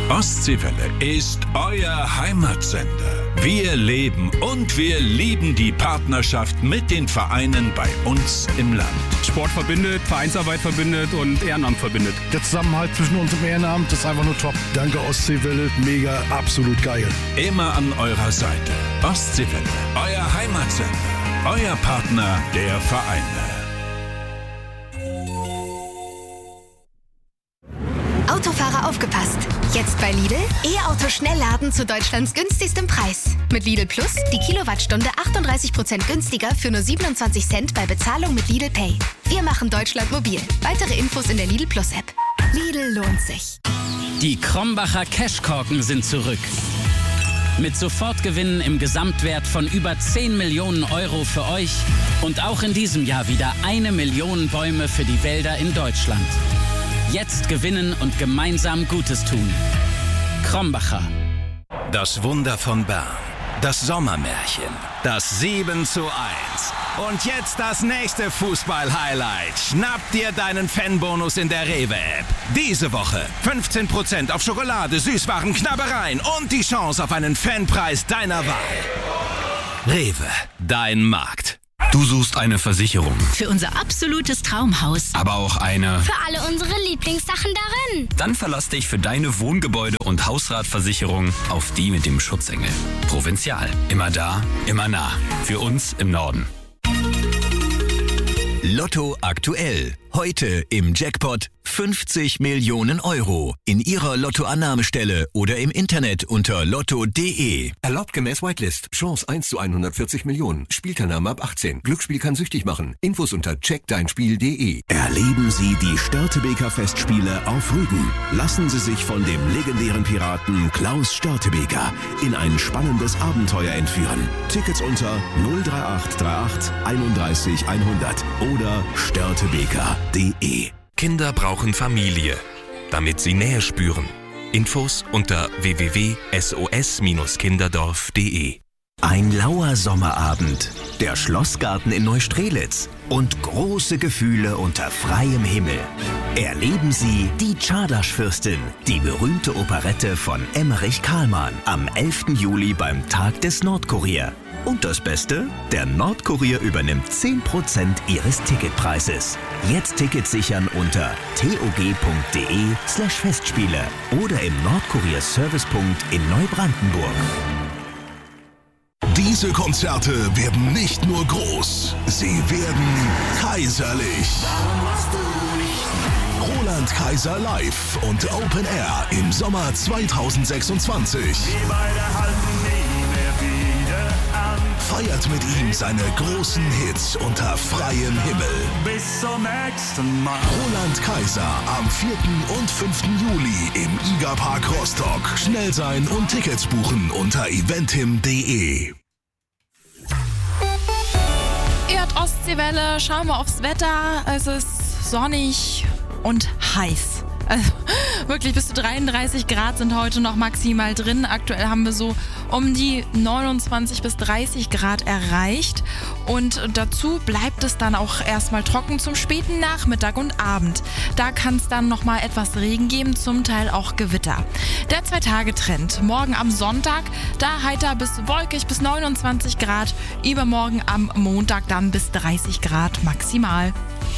Ostseewelle ist euer Heimatsender. Wir leben und wir lieben die Partnerschaft mit den Vereinen bei uns im Land. Sport verbindet, Vereinsarbeit verbindet und Ehrenamt verbindet. Der Zusammenhalt zwischen uns im Ehrenamt ist einfach nur top. Danke Ostseewelle, mega, absolut geil. Immer an eurer Seite. Ostseewelle, euer Heimatsender. Euer Partner der Vereine. Autofahrer aufgepasst! Jetzt bei Lidl E-Auto Schnellladen zu Deutschlands günstigstem Preis. Mit Lidl Plus die Kilowattstunde 38% günstiger für nur 27 Cent bei Bezahlung mit Lidl Pay. Wir machen Deutschland mobil. Weitere Infos in der Lidl Plus App. Lidl lohnt sich. Die Krombacher Cashkorken sind zurück. Mit Sofortgewinnen im Gesamtwert von über 10 Millionen Euro für euch und auch in diesem Jahr wieder 1 Million Bäume für die Wälder in Deutschland. Jetzt gewinnen und gemeinsam Gutes tun. Krombacher. Das Wunder von Bern. Das Sommermärchen. Das 7:1. Und jetzt das nächste Fußball-Highlight. Schnapp dir deinen Fanbonus in der Rewe-App. Diese Woche 15% auf Schokolade, Süßwaren, Knabbereien und die Chance auf einen Fanpreis deiner Wahl. Rewe, dein Markt. Du suchst eine Versicherung. Für unser absolutes Traumhaus. Aber auch eine... Für alle unsere Lieblingssachen darin. Dann verlass dich für deine Wohngebäude- und Hausratversicherung auf die mit dem Schutzengel. Provinzial. Immer da, immer nah. Für uns im Norden. Lotto aktuell. Heute im Jackpot 50 Millionen Euro. In Ihrer Lottoannahmestelle oder im Internet unter lotto.de. Erlaubt gemäß Whitelist. Chance 1 zu 140 Millionen. Spielteilnahme ab 18. Glücksspiel kann süchtig machen. Infos unter checkdeinspiel.de. Erleben Sie die Störtebeker Festspiele auf Rügen. Lassen Sie sich von dem legendären Piraten Klaus Störtebeker in ein spannendes Abenteuer entführen. Tickets unter 03838 31 100 oder störtebeker.de. Kinder brauchen Familie, damit sie Nähe spüren. Infos unter www.sos-kinderdorf.de. Ein lauer Sommerabend, der Schlossgarten in Neustrelitz und große Gefühle unter freiem Himmel. Erleben Sie die Czardasch-Fürstin, die berühmte Operette von Emmerich Kahlmann, am 11. Juli beim Tag des Nordkurier. Und das Beste? Der Nordkurier übernimmt 10% Ihres Ticketpreises. Jetzt Tickets sichern unter tog.de/Festspiele oder im Nordkurier-Servicepunkt in Neubrandenburg. Diese Konzerte werden nicht nur groß, sie werden kaiserlich. Roland Kaiser live und Open Air im Sommer 2026. Feiert mit ihm seine großen Hits unter freiem Himmel. Bis zum nächsten Mal. Roland Kaiser am 4. und 5. Juli im IGA-Park Rostock. Schnell sein und Tickets buchen unter eventim.de. Ihr hört Ostseewelle, schauen wir aufs Wetter. Es ist sonnig und heiß. Also wirklich bis zu 33 Grad sind heute noch maximal drin. Aktuell haben wir so um die 29 bis 30 Grad erreicht. Und dazu bleibt es dann auch erstmal trocken zum späten Nachmittag und Abend. Da kann es dann nochmal etwas Regen geben, zum Teil auch Gewitter. Der 2-Tage-Trend. Morgen am Sonntag, da heiter bis wolkig bis 29 Grad. Übermorgen am Montag dann bis 30 Grad maximal.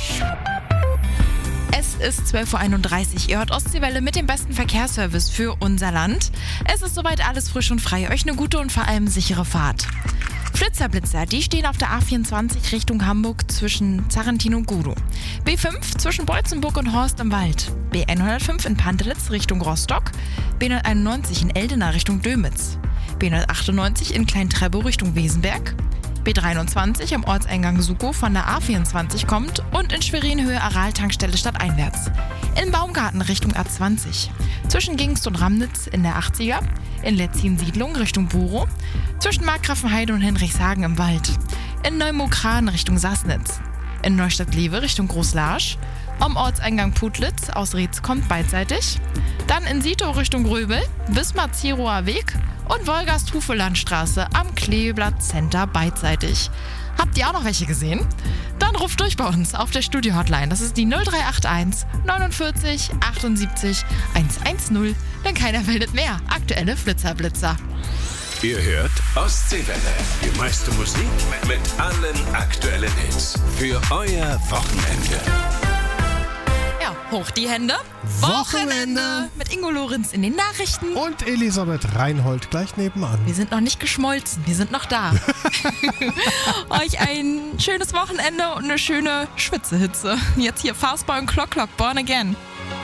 Es ist 12.31 Uhr. Ihr hört Ostseewelle mit dem besten Verkehrsservice für unser Land. Es ist soweit alles frisch und frei. Euch eine gute und vor allem sichere Fahrt. Flitzer, die stehen auf der A24 Richtung Hamburg zwischen Zarrentin und Gudow. B5 zwischen Boitzenburg und Horst im Wald. B105 in Pantelitz Richtung Rostock. B191 in Eldena Richtung Dömitz. B198 in Klein-Treptow Richtung Wesenberg. B23 am Ortseingang Sukow von der A24 kommt und in Schwerin Höhe Aral-Tankstelle stadteinwärts. In Baumgarten Richtung A20. Zwischen Gingst und Ramnitz in der 80er. In Letzin-Siedlung Richtung Burow. Zwischen Markgrafenheide und Henrichshagen im Wald. In Neumokran Richtung Sassnitz. In Neustadt-Lewe Richtung Großlarsch. Am Ortseingang Putlitz aus Rietz kommt beidseitig. Dann in Sitow Richtung Gröbel. Bismarck-Zerower Weg. Und Wolgast-Hufelandstraße am Kleeblatt Center beidseitig. Habt ihr auch noch welche gesehen? Dann Dann ruft durch bei uns auf der Studio-Hotline. Das ist die 0381 49 78 110. Denn keiner meldet mehr. Aktuelle Flitzer-Blitzer. Ihr hört Ostseewelle. Die meiste Musik mit allen aktuellen Hits. Für euer Wochenende. Ja, hoch die Hände. Wochenende. Mit Ingo Lorenz in den Nachrichten. Und Elisabeth Reinhold gleich nebenan. Wir sind noch nicht geschmolzen, wir sind noch da. Euch ein schönes Wochenende und eine schöne Schwitzehitze. Jetzt hier Fastball und Clock Clock, Born Again.